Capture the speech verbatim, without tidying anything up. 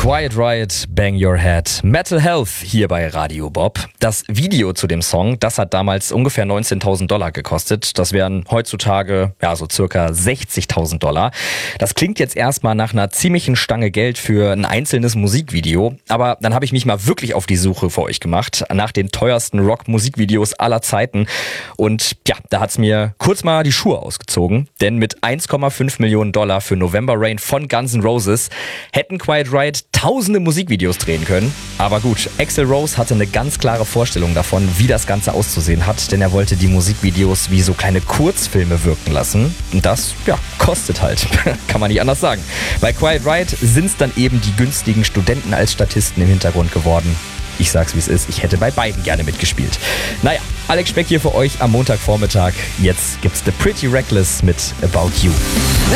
Quiet Riot, Bang Your Head, Mental Health hier bei Radio Bob. Das Video zu dem Song, das hat damals ungefähr neunzehntausend Dollar gekostet. Das wären heutzutage ja so circa sechzigtausend Dollar. Das klingt jetzt erstmal nach einer ziemlichen Stange Geld für ein einzelnes Musikvideo. Aber dann habe ich mich mal wirklich auf die Suche für euch gemacht nach den teuersten Rock-Musikvideos aller Zeiten. Und ja, da hat's mir kurz mal die Schuhe ausgezogen. Denn mit eins Komma fünf Millionen Dollar für November Rain von Guns N' Roses hätten Quiet Riot tausende Musikvideos drehen können. Aber gut, Axl Rose hatte eine ganz klare Vorstellung davon, wie das Ganze auszusehen hat, denn er wollte die Musikvideos wie so kleine Kurzfilme wirken lassen. Und das, ja, kostet halt. Kann man nicht anders sagen. Bei Quiet Riot sind es dann eben die günstigen Studenten als Statisten im Hintergrund geworden. Ich sag's wie es ist, ich hätte bei beiden gerne mitgespielt. Naja, Alex Speck hier für euch am Montagvormittag. Jetzt gibt's The Pretty Reckless mit About You.